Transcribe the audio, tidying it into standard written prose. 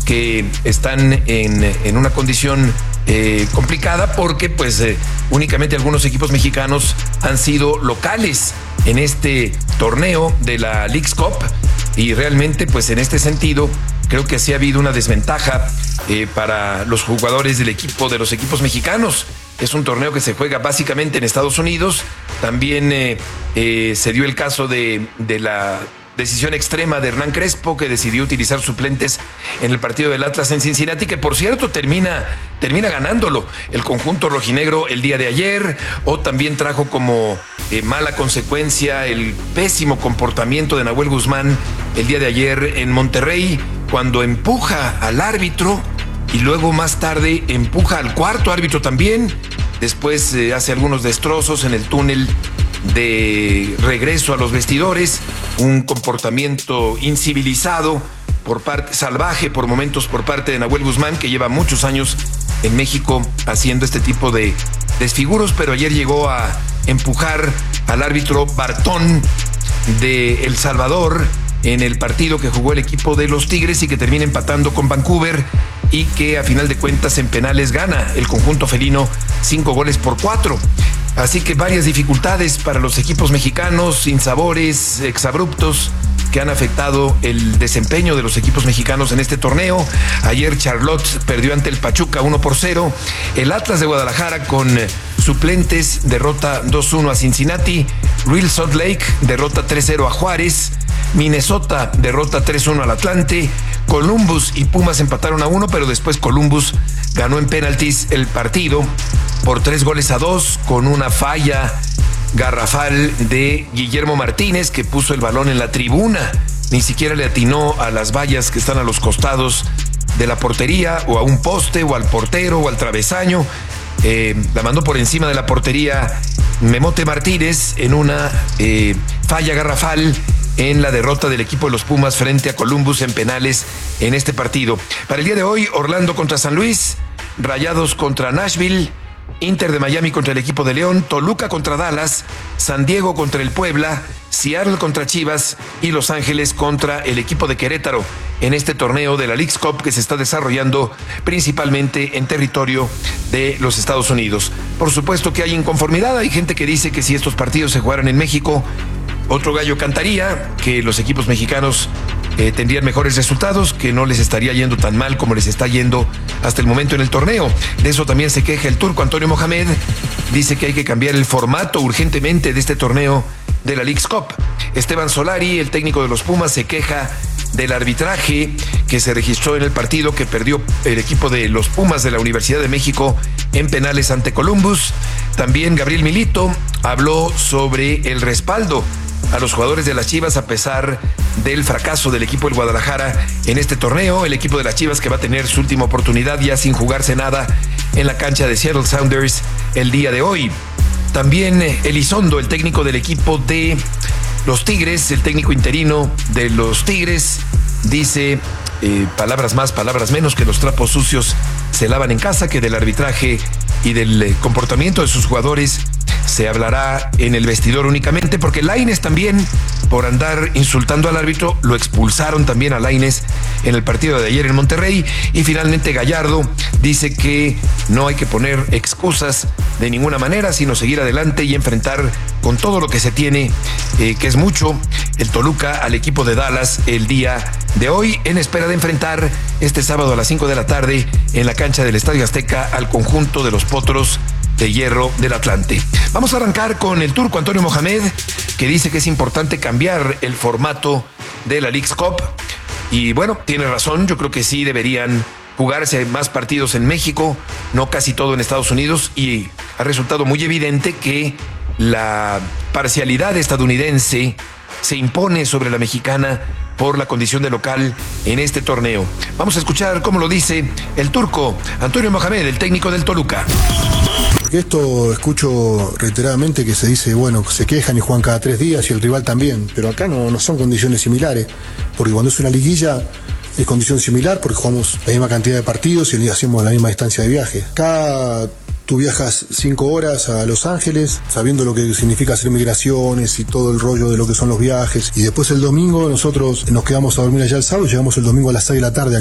que están en una condición complicada porque pues únicamente algunos equipos mexicanos han sido locales en este torneo de la Leagues Cup y realmente pues en este sentido creo que sí ha habido una desventaja para los jugadores del equipo, de los equipos mexicanos. Es un torneo que se juega básicamente en Estados Unidos. También se dio el caso de la decisión extrema de Hernán Crespo, que decidió utilizar suplentes en el partido del Atlas en Cincinnati, que por cierto termina ganándolo el conjunto rojinegro el día de ayer, o también trajo como mala consecuencia el pésimo comportamiento de Nahuel Guzmán el día de ayer en Monterrey, cuando empuja al árbitro y luego más tarde empuja al cuarto árbitro también. Después hace algunos destrozos en el túnel de regreso a los vestidores, un comportamiento incivilizado salvaje por momentos por parte de Nahuel Guzmán, que lleva muchos años en México haciendo este tipo de desfiguros, pero ayer llegó a empujar al árbitro Bartón de El Salvador en el partido que jugó el equipo de los Tigres y que termina empatando con Vancouver, y que a final de cuentas en penales gana el conjunto felino 5-4. Así que varias dificultades para los equipos mexicanos, sinsabores, exabruptos, que han afectado el desempeño de los equipos mexicanos en este torneo. Ayer Charlotte perdió ante el Pachuca 1-0. El Atlas de Guadalajara con suplentes derrota 2-1 a Cincinnati. Real Salt Lake derrota 3-0 a Juárez. Minnesota derrota 3-1 al Atlante. Columbus y Pumas empataron a 1, pero después Columbus ganó en penaltis el partido por 3-2 con una falla garrafal de Guillermo Martínez, que puso el balón en la tribuna. Ni siquiera le atinó a las vallas que están a los costados de la portería, o a un poste, o al portero, o al travesaño. La mandó por encima de la portería Memote Martínez en una falla garrafal en la derrota del equipo de los Pumas frente a Columbus en penales en este partido. Para el día de hoy, Orlando contra San Luis, Rayados contra Nashville, Inter de Miami contra el equipo de León, Toluca contra Dallas, San Diego contra el Puebla, Seattle contra Chivas y Los Ángeles contra el equipo de Querétaro en este torneo de la Leagues Cup que se está desarrollando principalmente en territorio de los Estados Unidos. Por supuesto que hay inconformidad, hay gente que dice que si estos partidos se jugaran en México, otro gallo cantaría, que los equipos mexicanos tendrían mejores resultados, que no les estaría yendo tan mal como les está yendo hasta el momento en el torneo. De eso también se queja el turco Antonio Mohamed. Dice que hay que cambiar el formato urgentemente de este torneo de la Leagues Cup. Esteban Solari, el técnico de los Pumas, se queja del arbitraje que se registró en el partido que perdió el equipo de los Pumas de la Universidad de México en penales ante Columbus. También Gabriel Milito habló sobre el respaldo a los jugadores de las Chivas a pesar del fracaso del equipo del Guadalajara en este torneo. El equipo de las Chivas que va a tener su última oportunidad ya sin jugarse nada en la cancha de Seattle Sounders el día de hoy. También Elizondo, el técnico del equipo de los Tigres, el técnico interino de los Tigres, dice palabras más, palabras menos, que los trapos sucios se lavan en casa, que del arbitraje y del comportamiento de sus jugadores se hablará en el vestidor únicamente, porque Lainez también, por andar insultando al árbitro, lo expulsaron también a Lainez en el partido de ayer en Monterrey. Y finalmente Gallardo dice que no hay que poner excusas de ninguna manera, sino seguir adelante y enfrentar con todo lo que se tiene, que es mucho, el Toluca al equipo de Dallas el día de hoy, en espera de enfrentar este sábado a las 5 de la tarde en la cancha del Estadio Azteca al conjunto de los Potros de Hierro del Atlante. Vamos a arrancar con el turco Antonio Mohamed, que dice que es importante cambiar el formato de la Leagues Cup. Y bueno, tiene razón, yo creo que sí deberían jugarse más partidos en México, no casi todo en Estados Unidos, y ha resultado muy evidente que la parcialidad estadounidense se impone sobre la mexicana por la condición de local en este torneo. Vamos a escuchar cómo lo dice el turco Antonio Mohamed, el técnico del Toluca. Porque esto escucho reiteradamente que se dice, bueno, se quejan y juegan cada 3 días y el rival también, pero acá no son condiciones similares, porque cuando es una liguilla es condición similar porque jugamos la misma cantidad de partidos y hacemos la misma distancia de viaje. Acá tú viajas 5 horas a Los Ángeles, sabiendo lo que significa hacer migraciones y todo el rollo de lo que son los viajes. Y después el domingo nosotros nos quedamos a dormir allá el sábado y llegamos el domingo a las 6 de la tarde